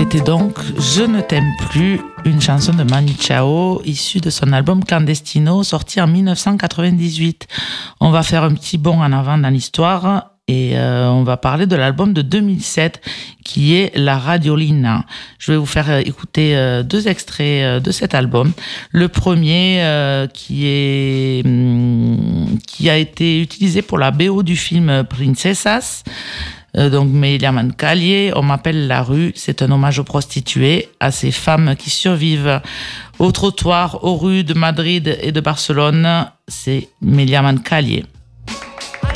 C'était donc Je ne t'aime plus, une chanson de Manu Chao, issue de son album Clandestino, sorti en 1998. On va faire un petit bond en avant dans l'histoire et on va parler de l'album de 2007 qui est La Radiolina. Je vais vous faire écouter deux extraits de cet album. Le premier qui a été utilisé pour la BO du film Princesas. Donc Melia Mancalier, On m'appelle la rue, c'est un hommage aux prostituées, à ces femmes qui survivent au trottoir, aux rues de Madrid et de Barcelone. C'est Melia Mancalier.